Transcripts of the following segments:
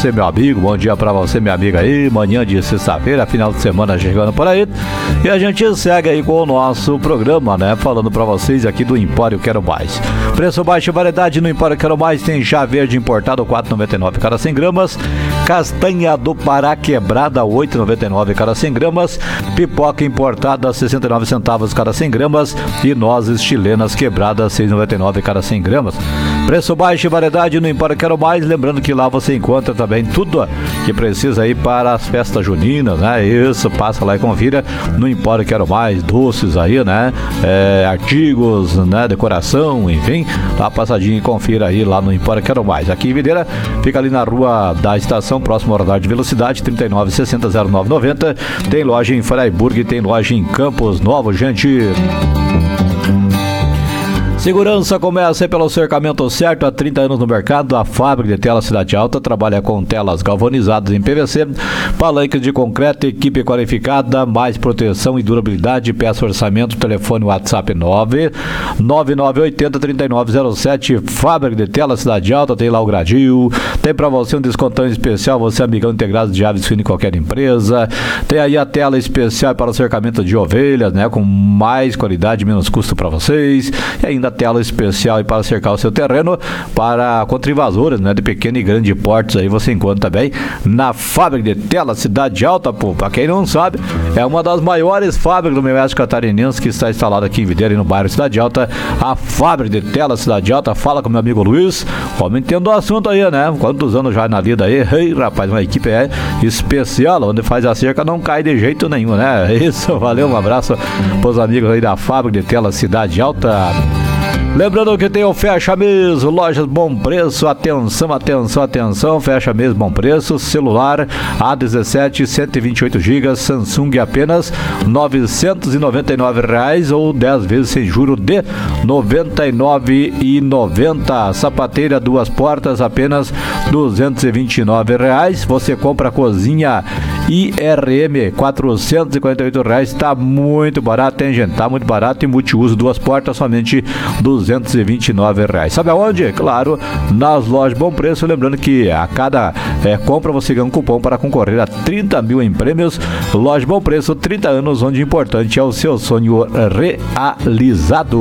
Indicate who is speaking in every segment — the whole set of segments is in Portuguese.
Speaker 1: você, meu amigo, bom dia pra você, minha amiga aí, manhã de sexta-feira, final de semana chegando por aí, e a gente segue aí com o nosso programa, né, falando pra vocês aqui do Empório Quero Mais. Preço baixo e variedade no Empório Quero Mais, tem chá verde importado, 4,99 cada 100 gramas, castanha do Pará quebrada, 8,99 cada 100 gramas, pipoca importada, 69 centavos cada 100 gramas, e nozes chilenas quebradas, 6,99 cada 100 gramas. Preço baixo e variedade no Empório Quero Mais, lembrando que lá você encontra também tudo que precisa aí para as festas juninas, né? Isso, passa lá e confira no Empório Quero Mais, doces aí, né? Artigos, né? Decoração, enfim, dá uma passadinha e confira aí lá no Empório Quero Mais. Aqui em Videira, fica ali na Rua da Estação, próximo ao radar de velocidade, 3960-0990. Tem loja em Freiburg, tem loja em Campos Novos, gente. Segurança começa pelo cercamento certo, há 30 anos no mercado. A fábrica de telas Cidade Alta trabalha com telas galvanizadas em PVC, palanques de concreto, equipe qualificada, mais proteção e durabilidade. Peça orçamento, telefone WhatsApp 99980-3907. Fábrica de telas Cidade Alta, tem lá o gradil, tem pra você um descontão especial, você amigão integrado de aves fino em qualquer empresa. Tem aí a tela especial para o cercamento de ovelhas, né, com mais qualidade, menos custo para vocês. E ainda tela especial aí para cercar o seu terreno para contra invasores, né, de pequeno e grande portes, aí você encontra também na fábrica de tela Cidade Alta, pô. Para quem não sabe, é uma das maiores fábricas do meio oeste catarinense que está instalada aqui em Videira e no bairro Cidade Alta, a fábrica de tela Cidade Alta. Fala com meu amigo Luiz, como entendo o assunto aí, né, quantos anos já na vida aí. Ei, rapaz, uma equipe especial, onde faz a cerca não cai de jeito nenhum, né. Isso, valeu, um abraço pros amigos aí da fábrica de tela Cidade Alta. Lembrando que tem o Fecha Mês, lojas Bom Preço, atenção, atenção, atenção, Fecha Mês Bom Preço, celular A17, 128 GB, Samsung apenas R$ 999 ou 10 vezes sem juro de R$ 99,90. Sapateira duas portas, apenas R$ 229. Você compra a cozinha IRM, R$ 448, tá muito barato, hein, gente? Tá muito barato, e multiuso duas portas, somente R$ 229. Sabe aonde? Claro, nas lojas Bom Preço. Lembrando que a cada compra você ganha um cupom para concorrer a 30 mil em prêmios. Loja Bom Preço, 30 anos, onde o importante é o seu sonho realizado.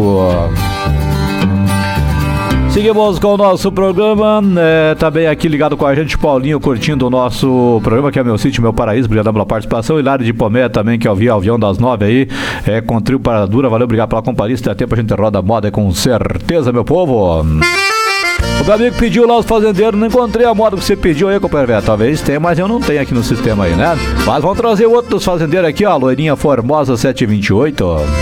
Speaker 1: Seguimos com o nosso programa, também aqui ligado com a gente, Paulinho, curtindo o nosso programa, que é Meu Sítio, Meu Paraíso, obrigado pela participação. Hilário de Pomé também, que é o avião das 9 aí, com trio para dura, valeu, obrigado pela companhia, se der tempo a gente roda a moda com certeza, meu povo. O meu amigo pediu lá os fazendeiros, não encontrei a moda que você pediu aí, companheiro. Talvez tenha, mas eu não tenho aqui no sistema aí, né? Mas vamos trazer outro dos fazendeiros aqui, ó, Loirinha Formosa 728.